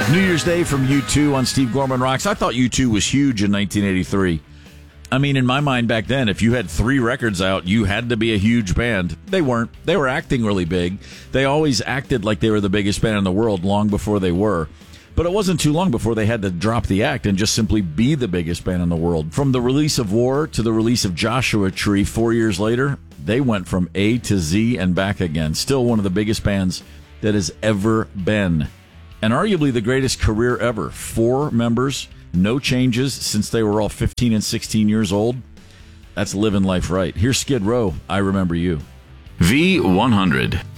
New Year's Day from U2 on Steve Gorman Rocks. I thought U2 was huge in 1983. I mean, in my mind back then, if you had 3 records out, you had to be a huge band. They weren't. They were acting really big. They always acted like they were the biggest band in the world long before they were. But it wasn't too long before they had to drop the act and just simply be the biggest band in the world. From the release of War to the release of Joshua Tree 4 years later, they went from A to Z and back again. Still one of the biggest bands that has ever been. And arguably the greatest career ever. 4 members, no changes since they were all 15 and 16 years old. That's living life right. Here's Skid Row, I Remember You. V100.